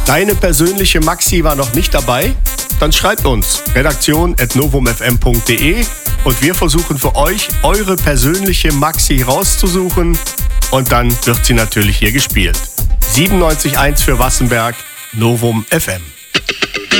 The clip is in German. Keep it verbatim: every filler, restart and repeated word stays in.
Deine persönliche Maxi war noch nicht dabei? Dann schreibt uns redaktion at novumfm punkt de und wir versuchen für euch, eure persönliche Maxi rauszusuchen und dann wird sie natürlich hier gespielt. siebenundneunzig Komma eins für Wassenberg, Novum F M.